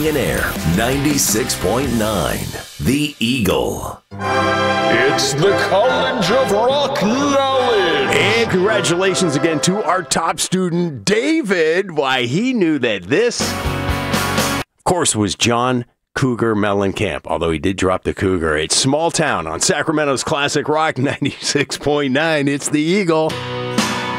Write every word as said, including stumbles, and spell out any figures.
Air, ninety-six point nine, The Eagle. It's the College of Rock Knowledge. And congratulations again to our top student, David. Why, he knew that this, of course, was John Cougar Mellencamp, although he did drop the Cougar. It's Small Town on Sacramento's Classic Rock ninety-six point nine. It's The Eagle.